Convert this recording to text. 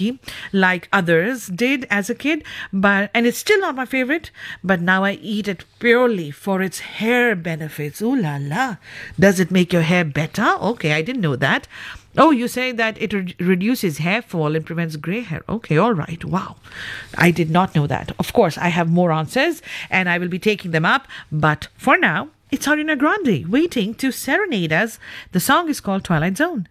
sticky like others did as a kid, and it's still not my favorite, but now I eat it purely for its hair benefits. Ooh la la. Does it make your hair better? Okay, I didn't know that. Oh, you say that it reduces hair fall and prevents grey hair. Okay, all right. Wow. I did not know that. Of course, I have more answers and I will be taking them up. But for now, it's Ariana Grande waiting to serenade us. The song is called Twilight Zone.